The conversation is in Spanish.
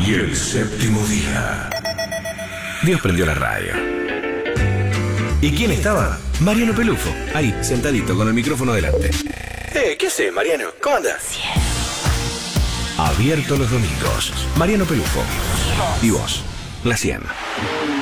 Y el séptimo día, Dios prendió la radio. ¿Y quién estaba? Mariano Pelufo, ahí, sentadito, con el micrófono delante. ¿Qué haces, Mariano? ¿Cómo andas? Abierto los domingos. Mariano Pelufo. Y vos, la 100.